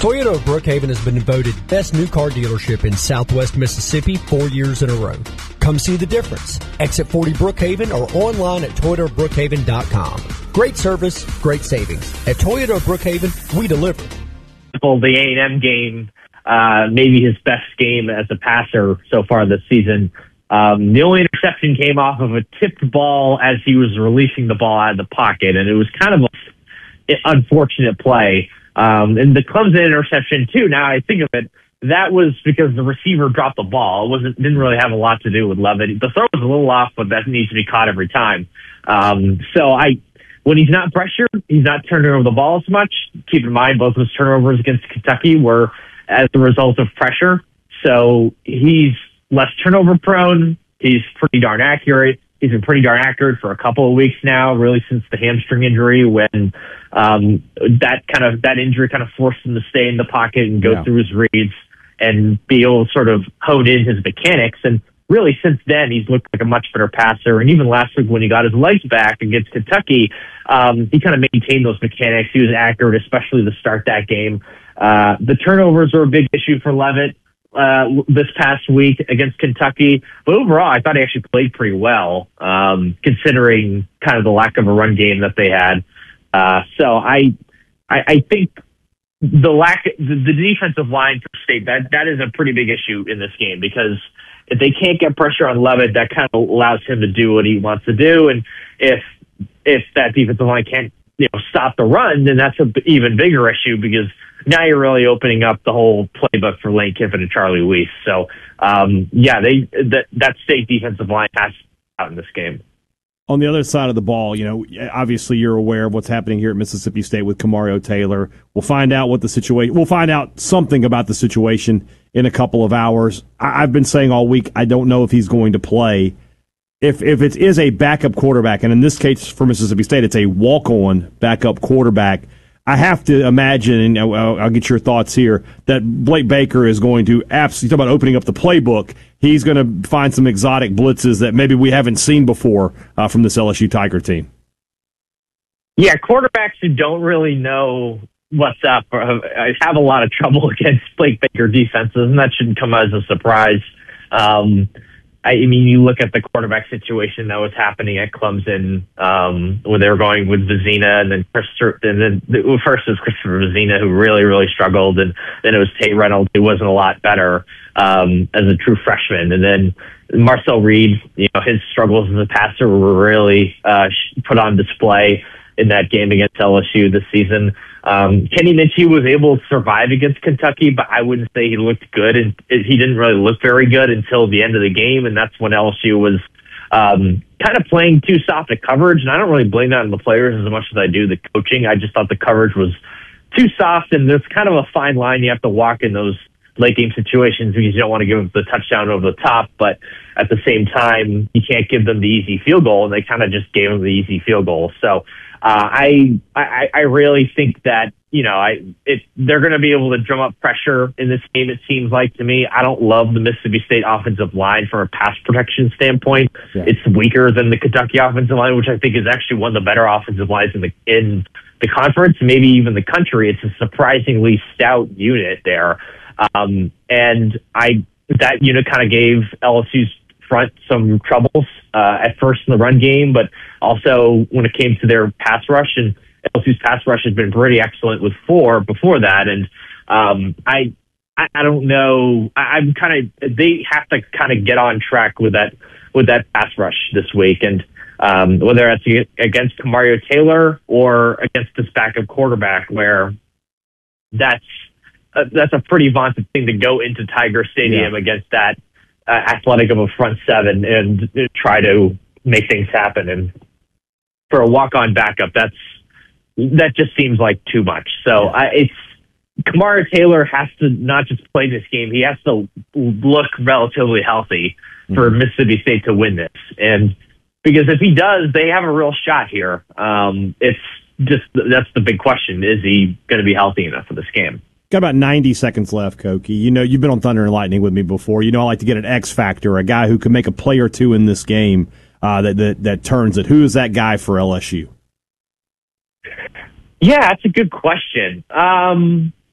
Toyota of Brookhaven has been voted best new car dealership in Southwest Mississippi 4 years in a row. Come see the difference. Exit 40 Brookhaven or online at ToyotaBrookhaven.com. Great service, great savings. At Toyota of Brookhaven, we deliver. The A&M game, maybe his best game as a passer so far this season. The only interception came off of a tipped ball as he was releasing the ball out of the pocket, and it was kind of an unfortunate play. And the Clemson interception, too, now I think of it, that was because the receiver dropped the ball. It didn't really have a lot to do with Levitt. The throw was a little off, but that needs to be caught every time. When he's not pressured, he's not turning over the ball as much. Keep in mind, both of his turnovers against Kentucky were as a result of pressure. So he's less turnover prone. He's pretty darn accurate. He's been pretty darn accurate for a couple of weeks now, really since the hamstring injury, when that injury kind of forced him to stay in the pocket and go through his reads and be able to sort of hone in his mechanics. And really, since then, he's looked like a much better passer. And even last week when he got his legs back against Kentucky, he kind of maintained those mechanics. He was accurate, especially to start that game. The turnovers were a big issue for Levitt this past week against Kentucky. But overall, I thought he actually played pretty well, considering kind of the lack of a run game that they had. So I think the defensive line for State, that is a pretty big issue in this game, because if they can't get pressure on Levitt, that kind of allows him to do what he wants to do. And if that defensive line can't, stop the run, then that's an even bigger issue, because now you're really opening up the whole playbook for Lane Kiffin and Charlie Weiss. So, that State defensive line has out in this game. On the other side of the ball, obviously you're aware of what's happening here at Mississippi State with Kamario Taylor. We'll find out We'll find out something about the situation in a couple of hours. I've been saying all week, I don't know if he's going to play. If it is a backup quarterback, and in this case for Mississippi State, it's a walk-on backup quarterback, I have to imagine, and I'll get your thoughts here, that Blake Baker is going to absolutely, talk about opening up the playbook, he's going to find some exotic blitzes that maybe we haven't seen before from this LSU Tiger team. Yeah, quarterbacks who don't really know what's up have a lot of trouble against Blake Baker defenses, and that shouldn't come as a surprise. You look at the quarterback situation that was happening at Clemson, where they were going with Vizina, and then first it was Christopher Vizina, who really, really struggled, and then it was Tate Reynolds, who wasn't a lot better as a true freshman, and then Marcel Reed, his struggles as a passer were really put on display in that game against LSU this season. Kenny Minchie was able to survive against Kentucky, but I wouldn't say he looked good, and he didn't really look very good until the end of the game, and that's when LSU was kind of playing too soft at coverage, and I don't really blame that on the players as much as I do the coaching. I just thought the coverage was too soft, and there's kind of a fine line you have to walk in those late game situations, because you don't want to give them the touchdown over the top, but at the same time, you can't give them the easy field goal, and they kind of just gave them the easy field goal. So I really think that, they're going to be able to drum up pressure in this game, it seems like to me. I don't love the Mississippi State offensive line from a pass protection standpoint. Yeah. It's weaker than the Kentucky offensive line, which I think is actually one of the better offensive lines in the conference, maybe even the country. It's a surprisingly stout unit there. That unit kind of gave LSU's front some troubles at first in the run game, but also when it came to their pass rush, and LSU's pass rush has been pretty excellent with 4 before that. And I don't know. They have to kind of get on track with that pass rush this week, and whether it's against Kamario Taylor or against this backup quarterback, where that's a pretty vaunted thing to go into Tiger Stadium against that athletic of a front seven and try to make things happen. And for a walk-on backup, that just seems like too much. So Kamario Taylor has to not just play this game; he has to look relatively healthy for Mississippi State to win this. And because if he does, they have a real shot here. That's the big question: is he going to be healthy enough for this game? Got about 90 seconds left, Koki. You've been on Thunder and Lightning with me before. I like to get an X factor, a guy who can make a play or two in this game that turns it. Who is that guy for LSU? Yeah, that's a good question.